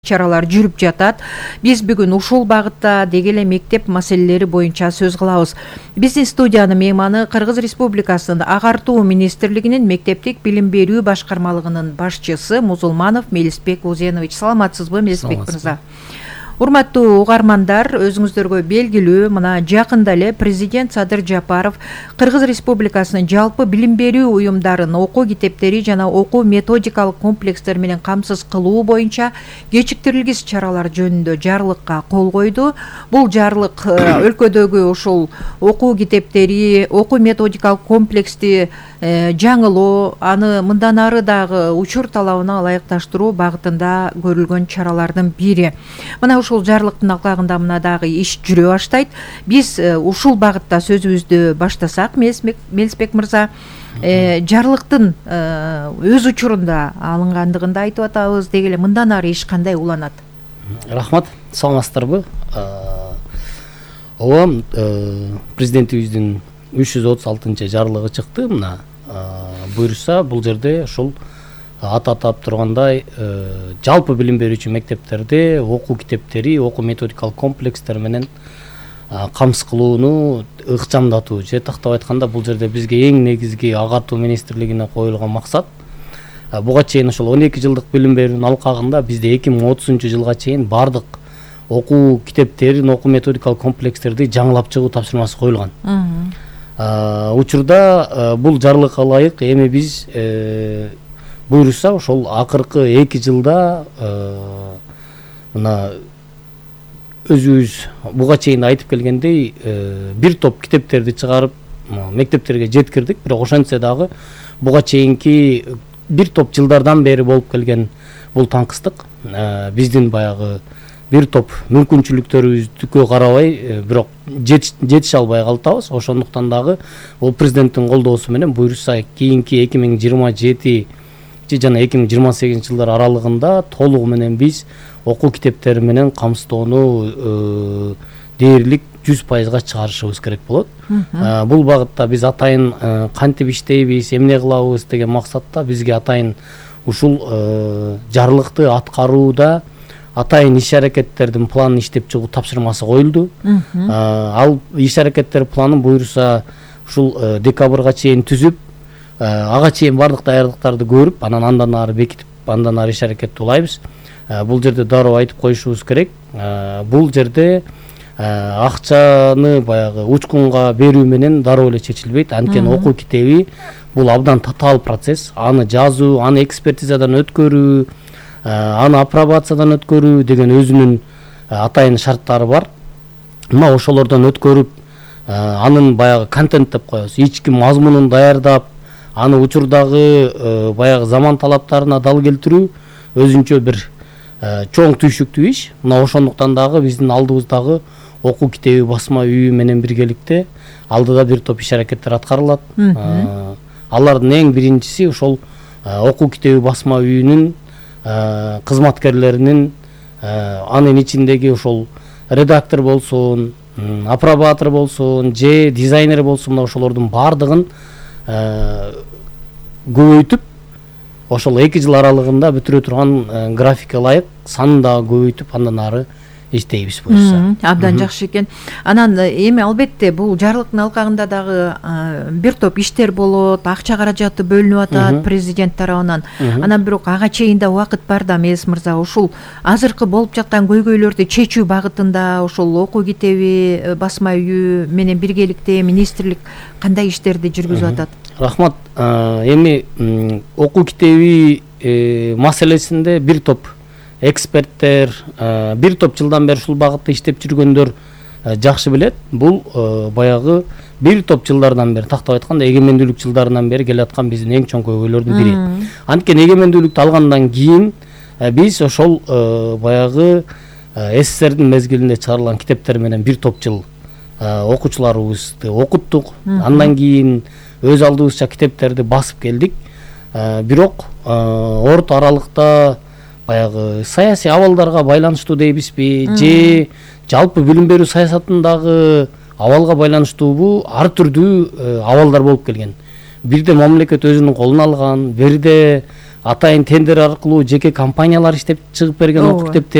чаралар жүрүп жатат. Биз бүгүн ушул багытта деги эле мектеп маселелери боюнча сөз кылабыз. Биздин студиянын мейманы Кыргыз Республикасынын Агартуу министрлигинин мектептик билим берүү башкармалыгынын башчысы Музулманов Мелисбек Узенович. Саламатсызбы, Мелисбек мырза? Урматтуу угармандар, өзүңүздөргө белгилүү, мына жакында эле президент Садыр Жапаров Кыргыз Республикасынын жалпы билим берүү уюмдарын окуу китептери жана окуу методикалык комплекстер менен камсыз кылуу боюнча кечиктирилгис чаралар жөнүндө жарлыкка кол койду. Бул жарлык өлкөдөгү ушул окуу китептери, окуу методикалык комплексти жаңылоо, аны мындан ары дагы учур талабына ылайыкташтыруу багытында көрүлгөн чаралардын бири. Мына ушул жарлыктын алкагында мына дагы иш жүрө баштайт. Биз ушул багытта сөзүбүздү баштасак, Мелисбек мырза, жарлыктын өз учурунда алынгандыгын да айтып атабыз. Деги эле мындан ары иш кандай уланат? Рахмат, саламатсыздарбы? Ооба, президентибиздин 336 жарлыгы чыкты. Мына буйруса, бул жерде ушул атап тургандай жалпы билим берүүчү мектептерде окуу китептери, окуу методикалык комплекстер менен камсыз кылууну ыкчамдатуу. Же тактап айтканда, бул жерде бизге эң негизги Агартуу министрлигине коюлган максат. Буга чейин ошол 12 жылдык билим берүүнүн алкагында бизде 2030 жылга чейин бардык окуу китептерин, окуу методикалык комплекстерди жаңылап чыгуу тапшырмасы коюлган. Учурда бул жарлыкка ылайык эми биз буйруса ошол акыркы 2 жылда мына өзүбүз буга чейин айтып келгендей бир топ китептерди чыгарып мектептерге жеткирдик. Бирок ошентсе дагы буга чейинки бир топ жылдардан бери болуп келген бул таңкыстык биздин баягы бир топ мүмкүнчүлүктөрүбүздүккө карабай бирок жетише албай калатабыз. Ошондуктан дагы бул президенттин колдоосу менен буйруса кийинки 2027 жана 2028 жылдар аралыгында толугу менен биз окуу китептери менен камсыздоону дээрлик 100%га чыгарышыбыз керек болот. Бул багытта биз атайын кантип иштейбиз, эмне кылабыз деген максатта бизге атайын ушул жарлыкты аткарууда атайын иш-аракеттердин планын иштеп чыгуу тапшырмасы коюлду. Ал иш-аракеттер планын буйруса ушул декабрга чейин түзүп, ага чейин бардык даярдыктарды көрүп, андан ары бекитип, андан ары иш-аракетти улайбыз. Бул жерде дароо айтып коюшубуз керек. Бул жерде акчаны баягы учкунга берүү менен дароо эле чечилбейт. Анткени окуу китеби бул абдан татаал процесс. Аны жазуу, аны экспертизадан өткөрүү, аны апробациядан өткөрүү деген өзүнүн атайын шарттары бар. Мына ошолордон өткөрүп, анын баягы контент деп коебуз, ички мазмунун даярдап, аны учурдагы баягы заман талаптарына дал келтирүү өзүнчө бир чоң түйшүктүү иш. Мына ошондуктан дагы биздин алдыбыздагы окуу китеби басма үйү менен биргеликте алдыда бир топ иш-аракеттер аткарылат. Алардын эң биринчиси ошол окуу китеби басма үйүнүн кызматкерлеринин анын ичиндеги ошол редактор болсун, апробатор болсун, же дизайнер болсун, мына ошолордун баардыгын көбөйтүп, ошол 2 жыл аралыгында бүтүрө турган графикке ылайык санын дагы көбөйтүп, андан ары иштейбиз буюрса. Абдан жакшы экен. Анан эми албетте бул жарлыктын алкагында дагы бир топ иштер болот, акча каражаты бөлүнүп атат президент тарабынан. Анан бирок ага чейин да убакыт бар да, Мелис мырза, ушул азыркы болуп жаткан көйгөйлөрдү чечүү багытында ошол окуу китеби басма үйү менен биргеликте министрлик кандай иштерди жүргүзүп атат? Рахмат. Эми окуу китеби маселесинде бир топ эксперттер, бир топ жылдан бери ушул багытта иштеп жүргөндөр жакшы билет. Бул баягы бир топ жылдардан бери, тактап айтканда, эгемендүүлүк жылдарынан бери келаткан биздин эң чоң көйгөйлөрдүн бири. Анткени эгемендүүлүктү алгандан кийин биз ошол баягы СССРдин мезгилинде чыгарылган китептер менен бир топ жыл окуучуларыбызды окуттук. Андан кийин өз алдыбызча китептерди басып келдик. Бирок орто аралыкта баягы саясий абалдарга байланыштуу дейбизби, же жалпы билим берүү саясатындагы абалга байланыштуубу, ар түрдүү абалдар болуп келген. Бирде мамлекет өзүнүн колуна алган, бирде атайын тендер аркылуу жеке компаниялар иштеп чыгып берген окуу Ооба. китептер